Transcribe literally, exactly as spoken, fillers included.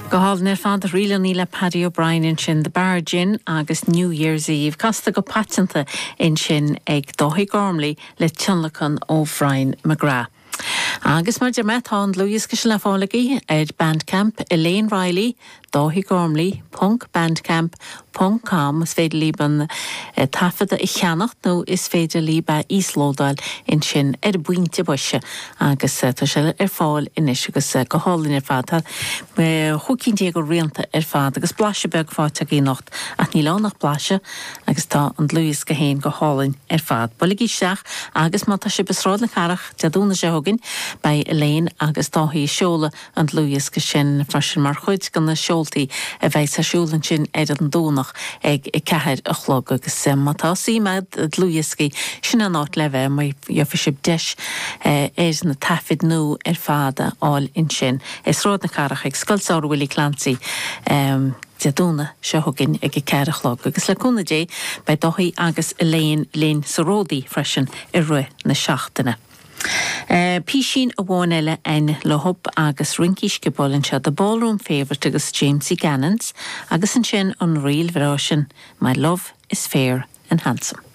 Gohal ner fan the real Neil Paddy O'Brien in sin the bar gin agus New Year's Eve. Casta go patenta in sin ag dóhi gormley le Tunlacan O'Brien McGrath. Agus mar dermetán Louis Gishlafolagi ed Bandcamp Elaine Riley dóhi gormley punk bandcamp punk com is féidir líban uh, tafada I cheannach nó is féidir líba Íslódal in sin er buinte buise agus uh, tá sé ar fáil inis agus uh, go hálinn ar fad uh, chucinn Diego rianta ar fad agus blase beg fáte í nocht ach ní lánach blase agus tá an Louis go héin go hálinn ar fad. Boligi seach agus má tá sé besrád na carach deadúna sé hogin bei Elaine agus dóhi seola an Louis go sin frasin mar chuid gan na seoltaí a bheith sa seolan sin ar an dúnach ag i ceir a chlog agus sem mátá síimead Louisci sin an áit leve mai jofisib deis éis na tafid nó ar fada áil in sin. Is rád na carach ag scoilsáir Willie Clancy um, Deadúna se hogin ag i ceir a chlog agus le cúna dé bei dóhi agus Elaine Lynn Saródi freisin I rua na seachtainna. Uh, Písín a bháin eile ein le hub agus rinkíisce bolin se the ballroom favourite agus Jamesy Gannons agus an sin an real version My Love is Fair and Handsome.